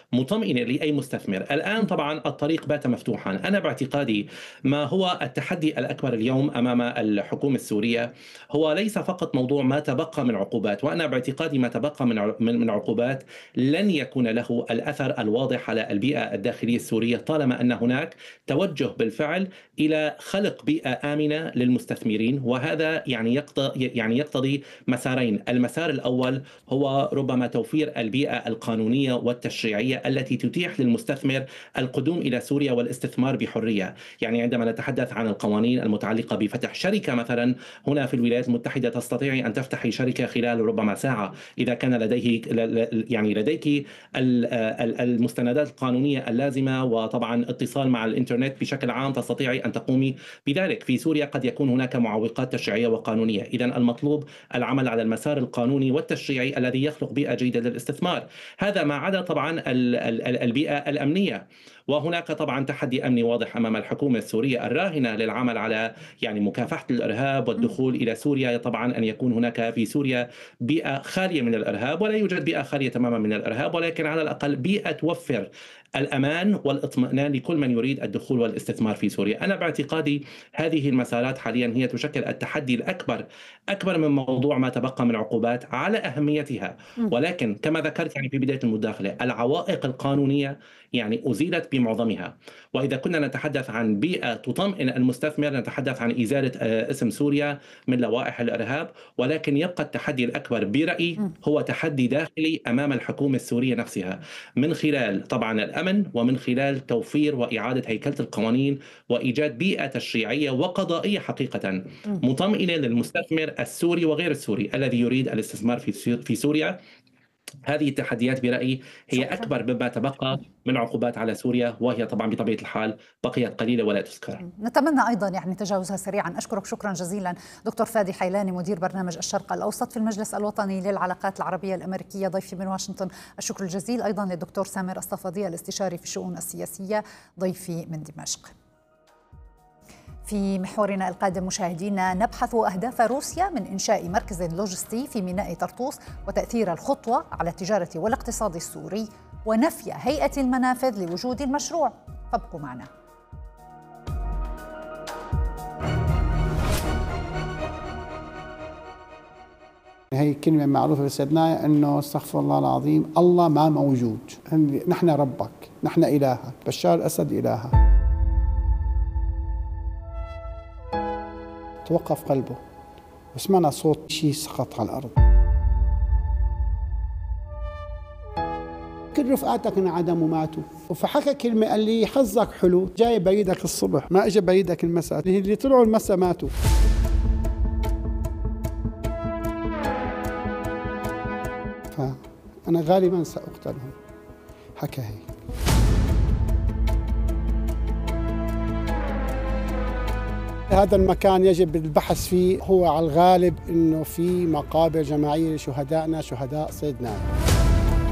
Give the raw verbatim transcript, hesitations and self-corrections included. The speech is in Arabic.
مطمئنة لأي مستثمر. الآن طبعا الطريق بات مفتوحا. أنا باعتقادي ما هو التحدي الأكبر اليوم أمام الحكومة السورية هو ليس فقط موضوع ما تبقى من عقوبات، وأنا باعتقادي ما تبقى من من عقوبات لن يكون له الأثر الواضح على البيئة الداخلية السورية طالما أن هناك توجه بالفعل إلى خلق بيئة آمنة للمستثمرين. وهذا يعني يقتضي يعني يقتضي مسارين. المسار الأول هو ربما توفير البيئة القانونية والتشريعية التي تتيح للمستثمر القدوم إلى سوريا والاستثمار بحرية. يعني عندما نتحدث عن القوانين المتعلقة بفتح شركة مثلا هنا في الولايات المتحدة، تستطيعي أن تفتحي شركة خلال ربما ساعة إذا كان لديه يعني لديك المستندات القانونية اللازمة وطبعا اتصال مع الإنترنت بشكل عام تستطيعي أن تقومي بذلك. في سوريا قد يكون هناك معوقات تشريعية وقانونية، إذا المطلوب العمل على المسار القانوني والتشريعي الذي يخلق بيئة جيدة للاستثمار. هذا ما عدا طبعا البيئة الأمنية. وهناك طبعا تحدي أمني واضح أمام الحكومة السورية الراهنة للعمل على يعني مكافحة الإرهاب والدخول إلى سوريا. طبعا أن يكون هناك في سوريا بيئة خالية من الإرهاب، ولا يوجد بيئة خالية تماما من الإرهاب، ولكن على الأقل بيئة توفر الأمان والاطمئنان لكل من يريد الدخول والاستثمار في سوريا. أنا باعتقادي هذه المسارات حاليا هي تشكل التحدي الأكبر، أكبر من موضوع ما تبقى من عقوبات على أهميتها. ولكن كما ذكرت يعني في بداية المداخلة العوائق القانونية يعني أزيلت بمعظمها. وإذا كنا نتحدث عن بيئة تطمئن المستثمر نتحدث عن إزالة اسم سوريا من لوائح الإرهاب. ولكن يبقى التحدي الأكبر برأيي هو تحدي داخلي أمام الحكومة السورية نفسها، من خلال طبعا الأمن ومن خلال توفير وإعادة هيكلة القوانين وإيجاد بيئة تشريعية وقضائية حقيقة مطمئنة للمستثمر السوري وغير السوري الذي يريد الاستثمار في سوريا. هذه التحديات برأيي هي أكبر مما تبقى من عقوبات على سوريا، وهي طبعا بطبيعة الحال بقيت قليلة ولا تذكر. نتمنى أيضا يعني تجاوزها سريعا. أشكرك شكرا جزيلا دكتور فادي حيلاني مدير برنامج الشرق الأوسط في المجلس الوطني للعلاقات العربية الأمريكية ضيفي من واشنطن. الشكر الجزيل أيضا للدكتور سامر الصفدي الاستشاري في الشؤون السياسية ضيفي من دمشق. في محورنا القادم مشاهدينا نبحث أهداف روسيا من إنشاء مركز لوجستي في ميناء طرطوس وتأثير الخطوة على التجارة والاقتصاد السوري ونفي هيئة المنافذ لوجود المشروع. فابقوا معنا. هي كلمة معروفة بسيدنا أنه استغفر الله العظيم الله ما موجود، نحن ربك نحن إلهك، بشار الأسد إلهك. توقف قلبه وسمعنا صوت شيء سقط على الأرض. كل رفقاتك انعدموا وماتوا. فحكى كلمة قال لي حظك حلو، جاي بريدك الصبح ما اجى بريدك المساء، اللي طلعوا المساء ماتوا. فأنا غالبا سأقتلهم. حكى هيك. هذا المكان يجب البحث فيه، هو على الغالب انه في مقابر جماعيه لشهدائنا شهداء صيدناي.